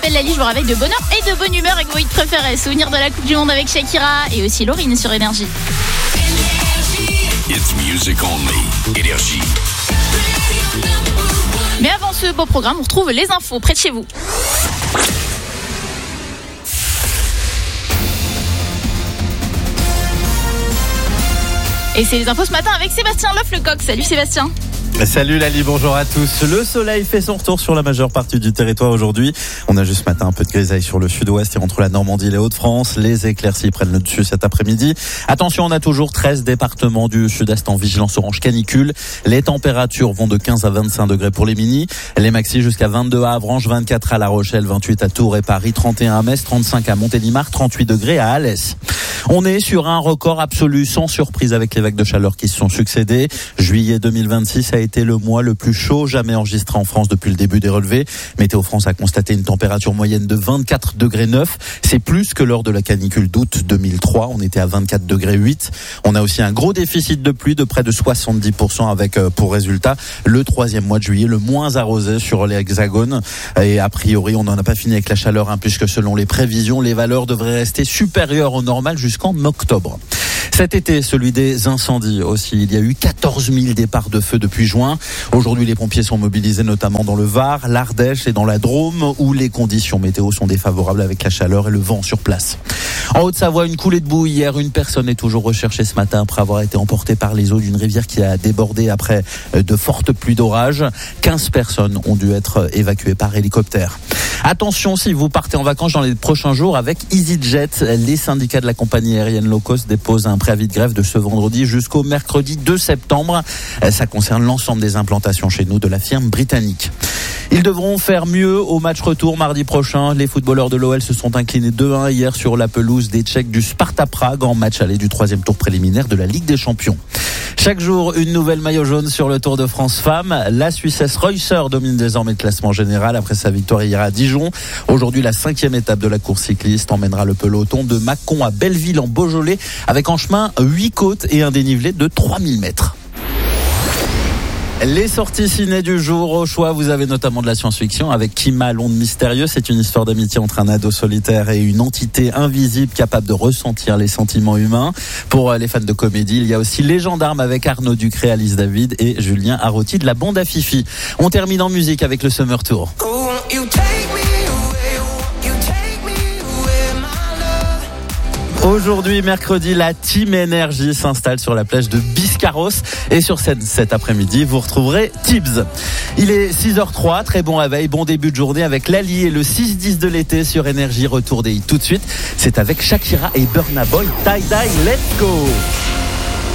m'appelle Lali, je vous réveille de bonheur et de bonne humeur avec vos hits préférés. Souvenirs de la Coupe du Monde avec Shakira et aussi Laurine sur Énergie. It's music only. Énergie. Mais avant ce beau programme, on retrouve les infos près de chez vous. Et c'est les infos ce matin avec Sébastien Loff-Lecoq. Salut Sébastien. Salut Lali, bonjour à tous. Le soleil fait son retour sur la majeure partie du territoire aujourd'hui. On a juste ce matin un peu de grisaille sur le sud-ouest et entre la Normandie et les Hauts-de-France. Les éclaircies prennent le dessus cet après-midi. Attention, on a toujours 13 départements du sud-est en vigilance orange canicule. Les températures vont de 15 à 25 degrés pour les minis. Les maxis jusqu'à 22 à Avranches, 24 à La Rochelle, 28 à Tours et Paris, 31 à Metz, 35 à Montélimar, 38 degrés à Alès. On est sur un record absolu, sans surprise, avec les vagues de chaleur qui se sont succédées. Juillet 2026 a été le mois le plus chaud jamais enregistré en France depuis le début des relevés. Météo France a constaté une température moyenne de 24 degrés 9. C'est plus que lors de la canicule d'août 2003. On était à 24 degrés 8. On a aussi un gros déficit de pluie de près de 70% avec, pour résultat, le troisième mois de juillet, le moins arrosé sur l'Hexagone. Et a priori, on n'en a pas fini avec la chaleur, puisque selon les prévisions, les valeurs devraient rester supérieures au normal jusqu'en octobre. Cet été, celui des incendies aussi. Il y a eu 14 000 départs de feu depuis juin. Aujourd'hui, les pompiers sont mobilisés notamment dans le Var, l'Ardèche et dans la Drôme, où les conditions météo sont défavorables avec la chaleur et le vent sur place. En Haute-Savoie, une coulée de boue hier. Une personne est toujours recherchée ce matin après avoir été emportée par les eaux d'une rivière qui a débordé après de fortes pluies d'orage. 15 personnes ont dû être évacuées par hélicoptère. Attention, si vous partez en vacances dans les prochains jours avec EasyJet, les syndicats de la compagnie aérienne low cost déposent un préavis de grève de ce vendredi jusqu'au mercredi 2 septembre. Ça concerne l'ensemble des implantations chez nous de la firme britannique. Ils devront faire mieux au match retour mardi prochain. Les footballeurs de l'OL se sont inclinés 2-1 hier sur la pelouse des Tchèques du Sparta Prague en match aller du troisième tour préliminaire de la Ligue des Champions. Chaque jour, une nouvelle maillot jaune sur le Tour de France Femmes. La Suissesse Reusser domine désormais le classement général après sa victoire hier à Dijon. Aujourd'hui, la 5e étape de la course cycliste emmènera le peloton de Mâcon à Belleville en Beaujolais avec en chemin 8 côtes et un dénivelé de 3000 mètres. Les sorties ciné du jour au choix, vous avez notamment de la science-fiction avec Kima, l'onde mystérieuse. C'est une histoire d'amitié entre un ado solitaire et une entité invisible capable de ressentir les sentiments humains. Pour les fans de comédie, il y a aussi Les Gendarmes avec Arnaud Ducré, Alice David et Julien Arrotti de la bande à Fifi. On termine en musique avec le Summer Tour. Aujourd'hui, mercredi, la Team Énergie s'installe sur la plage de Biscarros. Et sur scène cet après-midi, vous retrouverez Tibbs. Il est 6h03, très bon réveil, bon début de journée avec Lali et le 6-10 de l'été sur Énergie. Retour des hits tout de suite. C'est avec Shakira et Burna Boy, Tie Dye, Let's Go.